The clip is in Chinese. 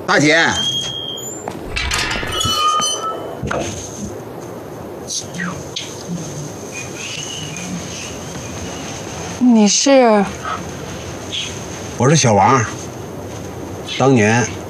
大姐， 你是？ 我是小王。当年